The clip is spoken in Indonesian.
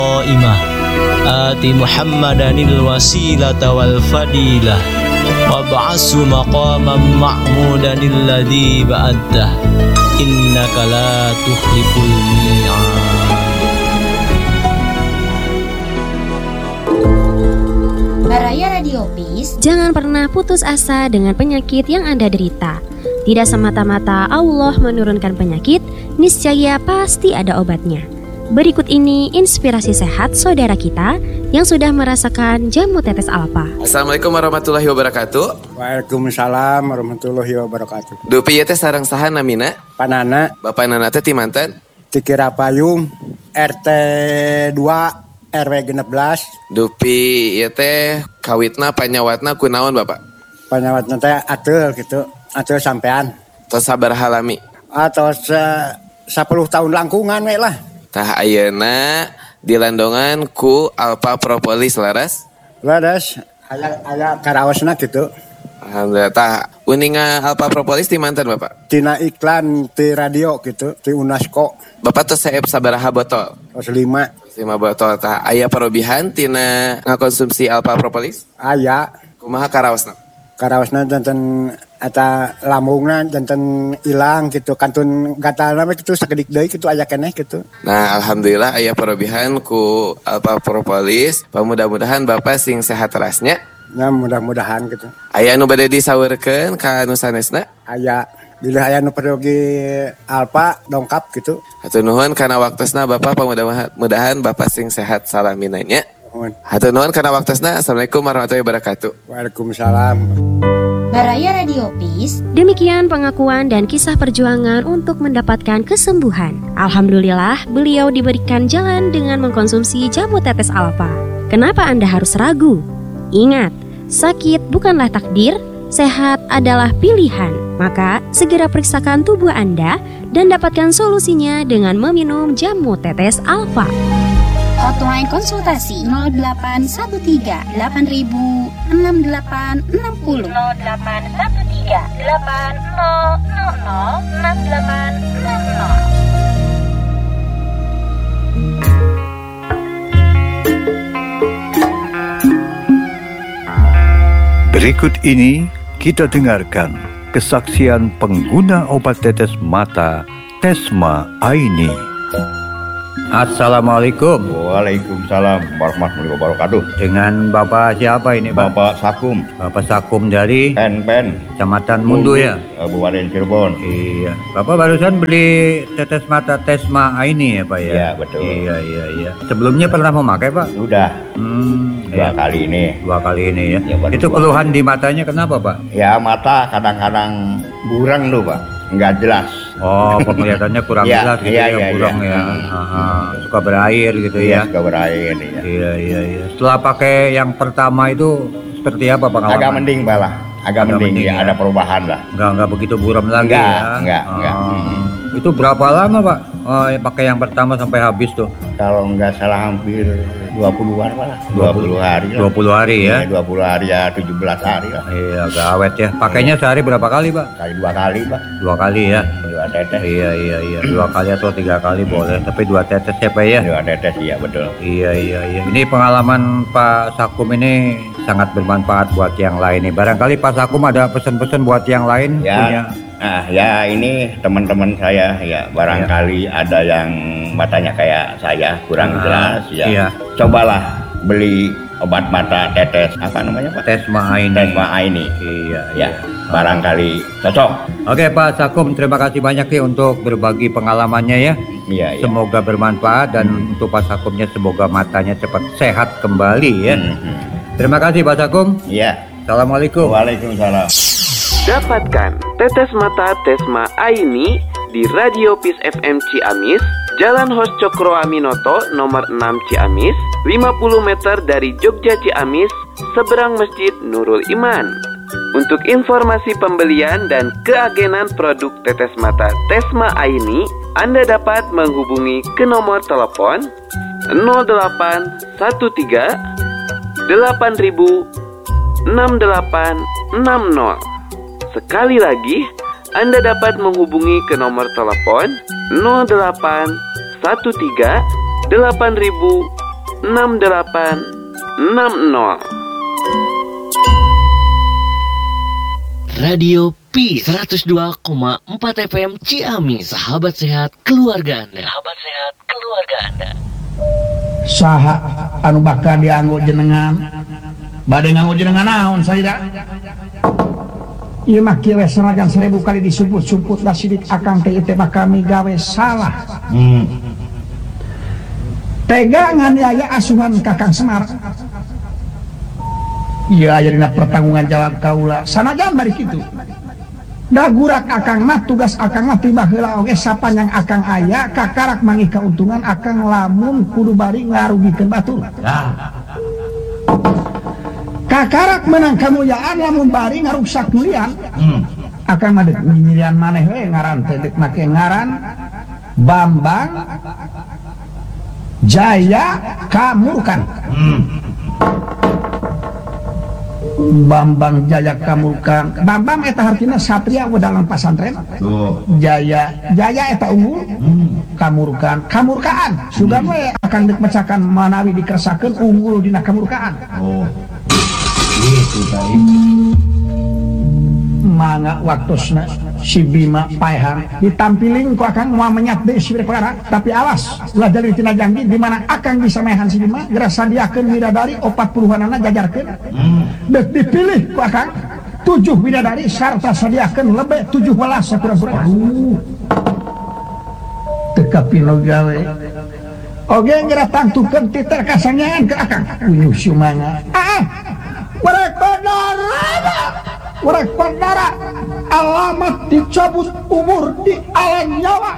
Qaimah Ati Muhammadanil wasilata wal fadilah wab'ashu maqaman ma'mudanil ladzi ba'addah innaka la tukhliful mi'ad. Baraya Radio Peace. Jangan pernah putus asa dengan penyakit yang Anda derita. Tidak semata-mata Allah menurunkan penyakit, niscaya pasti ada obatnya. Berikut ini inspirasi sehat saudara kita yang sudah merasakan jamu tetes alpa. Assalamualaikum warahmatullahi wabarakatuh. Waalaikumsalam warahmatullahi wabarakatuh. Dupi teh sareng saha namina? Panana. Bapak nana teh ti manten? Tikira Payung RT 2 RW 16. Dupi ieu teh kawitna panyawatna kunaon Bapak? Panyawatna teh atul gitu. Atul sampean. Tos sabaraha lami? Atau 10 tahun langkungan we lah. Tah ayeuna dilandongan ku Alpha Propolis laras? Laras aya karaosna gitu. Alhamdulillah. Tah uninga Alpha Propolis ti manten Bapak? Tina iklan ti radio gitu, ti UNESCO. Bapak tos saeb sabaraha botol? Tos 5 botol. Tah aya parobihan tina ngakonsumsi Alpha Propolis? Aya. Kumaha karaosna? Karaosna janten eta lambungna janten ilang gitu, kantun gatalna gitu sakedik deui gitu aya keneh gitu. Nah, alhamdulillah aya parobihan ku Alpha Propolis. Mudah-mudahan Bapak sing sehat terasnya. Ya mudah-mudahan gitu. Aya anu bade disaweurkeun ka anu sanesna? Aya. Bila aya nu pergi Alpha dongkap gitu. Hatur nuhun kana waktosna Bapak, mudah-mudahan Bapak sing sehat salamina nya. Hatur nuhun kana waktosna. Assalamualaikum warahmatullahi wabarakatuh. Waalaikumsalam. Baraya Radio Peace. Demikian pengakuan dan kisah perjuangan untuk mendapatkan kesembuhan. Alhamdulillah, beliau diberikan jalan dengan mengkonsumsi jamu tetes alpa. Kenapa Anda harus ragu? Ingat, sakit bukanlah takdir, sehat adalah pilihan. Maka segera periksakan tubuh Anda dan dapatkan solusinya dengan meminum jamu tetes alpa. Hotline konsultasi 0813 8000 6860 0813 8000 6860. Berikut ini kita dengarkan kesaksian pengguna obat tetes mata Tesma Aini. Assalamualaikum. Waalaikumsalam warahmatullahi wabarakatuh. Dengan Bapak siapa ini, Pak? Bapak Sakum. Bapak Sakum dari Pen. Kecamatan Mundu ya? Kabupaten Cirebon. Iya. Bapak barusan beli tetes mata Tesma Aini ya, Pak ya? Iya, betul. Iya. Sebelumnya pernah memakai, Pak? Sudah. Dua kali ini ya. Ya, itu keluhan di matanya kenapa, Pak? Ya, mata kadang-kadang burang tuh, Pak. Enggak jelas. Oh, penglihatannya kurang jelas gitu ya, burang ya. Suka berair gitu ya. Suka berair ya. Iya. Setelah pakai yang pertama itu seperti apa pengalaman? Agak mending, Pak lah. Agak mending ya, ada perubahan lah. Enggak begitu buram lagi Enggak. Itu berapa lama, Pak? Pakai yang pertama sampai habis tuh? Kalau enggak salah hampir 20-an lah. 20 hari lah. 20 hari ya? 20 hari ya, 17 hari lah. Iya, agak awet ya. Pakainya sehari berapa kali, Pak? Dua kali, Pak. 2 kali ya? 2 tetes. Iya. 2 kali atau 3 kali boleh. Tapi 2 tetes ya, Pak ya? 2 tetes, iya betul. Iya. Ini pengalaman Pak Sakum ini sangat bermanfaat buat yang lain nih. Barangkali Pak Sakum ada pesan-pesan buat yang lain ya. punya. Nah, ya ini teman-teman saya ya barangkali ada yang matanya kayak saya kurang jelas ya. Iya. Cobalah beli obat mata tetes apa namanya, Pak? Tesma Aini. Iya. Barangkali cocok. Oke, Pak Sakum, terima kasih banyak ya untuk berbagi pengalamannya ya. Iya. Semoga bermanfaat dan untuk Pak Sakumnya semoga matanya cepat sehat kembali ya. Terima kasih Pak Sakum. Iya. Assalamualaikum. Waalaikumsalam. Dapatkan tetes mata Tesma Aini di Radio Peace FM Ciamis, Jalan Hos Cokroaminoto nomor 6 Ciamis, 50 meter dari Jogja Ciamis, seberang Masjid Nurul Iman. Untuk informasi pembelian dan keagenan produk tetes mata Tesma Aini, Anda dapat menghubungi ke nomor telepon 0813 8000 6860. Sekali lagi, Anda dapat menghubungi ke nomor telepon 0813 8000 Radio Peace 102,4 FM Ciamis, sahabat sehat keluarga Anda. Saha anu bakal dianggo jenengan bade nganggo jenengan naon saya ieu mah kieu sanajan 1000 kali disumput-sumput da sidik akang teh teh bakal migawe salah. Tega nganiaya asuhan Kakang Semar. Iya aya dina pertanggungan jawab kaula sanajan bari kitu. Da gurak akang mah tugas akang mah tiba heula oge sapanjang akang aya kakarak mangi kauntungan akang lamun kudu bari ngarugikeun batur. Kakarak menang kamuyaan lamun bari ngaruksak nulian. Akang mah deuk nyirian maneh we ngaran teh deuk make ngaran Bambang Jaya Kamurkan. Bambang Jaya Kamurkan. Bambang eta hartina satria dalam pasantren. Jaya eta unggul. Kamurkaan. Sugan we akan dipecakan manawi dikeresakeun unggul dina kamurkaan. Gitu tadi. Mangga waktosna si Bima paehang ditampiling ku akang moal menyat deui si perkara tapi awas ulah jadi tina janji di mana akang bisa mehan si Bima geura sadiakeun widadari 40-anna jajarkeun deuk dipilih ku akang 7 widadari sarta sadiakeun lebe 17 sakurang-kurang teu kapilo gawe oge geura tangtukeun titer kasanyangan ke akang unyuh si mangga Warek bandara alamat dicabut umur di alam nyawa.